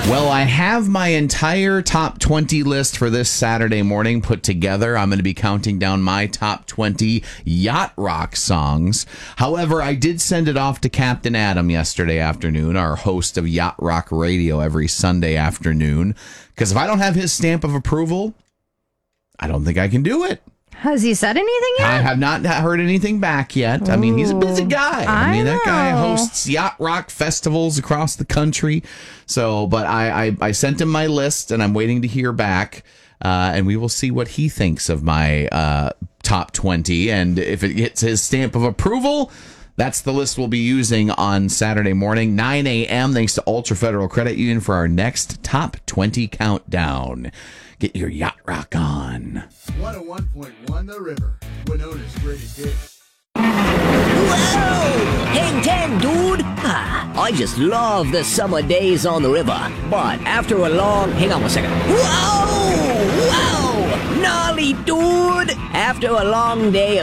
Well, I have my entire top 20 list for this Saturday morning put together. I'm going to be counting down my top 20 yacht rock songs. However, I did send it off to Captain Adam yesterday afternoon, our host of Yacht Rock Radio every Sunday afternoon, because if I don't have his stamp of approval, I don't think I can do it. Has he said anything yet? I have not heard anything back yet. I mean, he's a busy guy. That guy hosts yacht rock festivals across the country. So, but I sent him my list, and I'm waiting to hear back. And we will see what he thinks of my top 20. And if it gets his stamp of approval, that's the list we'll be using on Saturday morning, 9 a.m. Thanks to Ultra Federal Credit Union for our next top 20 countdown. Get your yacht rock on. 101.1 The River, Winona's greatest hits. Whoa! Hang 10, dude! I just love the summer days on the river. But after a long... Hang on one second. Whoa! Whoa! Gnarly, dude! After a long day of